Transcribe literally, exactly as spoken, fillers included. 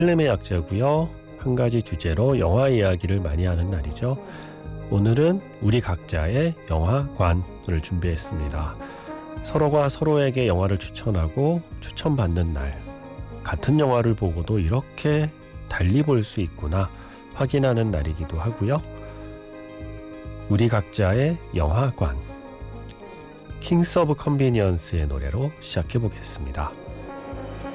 필름의 약자고요. 한 가지 주제로 영화 이야기를 많이 하는 날이죠. 오늘은 우리 각자의 영화관을 준비했습니다. 서로가 서로에게 영화를 추천하고 추천받는 날, 같은 영화를 보고도 이렇게 달리 볼 수 있구나 확인하는 날이기도 하고요. 우리 각자의 영화관, 킹스 오브 컨비니언스의 노래로 시작해 보겠습니다.